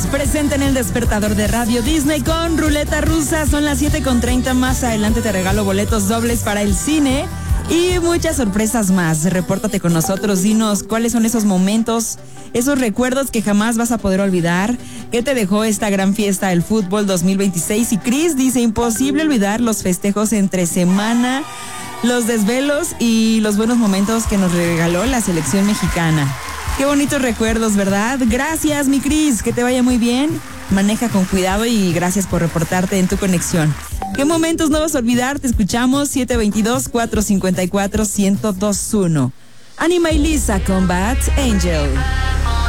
presente en el despertador de Radio Disney con Ruleta Rusa. Son las 7:30. Más adelante te regalo boletos dobles para el cine y muchas sorpresas más. Repórtate con nosotros, dinos cuáles son esos momentos, esos recuerdos que jamás vas a poder olvidar. ¿Qué te dejó esta gran fiesta del fútbol 2026? Y Chris dice, imposible olvidar los festejos entre semana, los desvelos y los buenos momentos que nos regaló la selección mexicana. Qué bonitos recuerdos, ¿verdad? Gracias, mi Cris, que te vaya muy bien. Maneja con cuidado y gracias por reportarte en tu conexión. ¿Qué momentos no vas a olvidar? Te escuchamos 722-454-1021. Anima y Lisa con Bad Angel.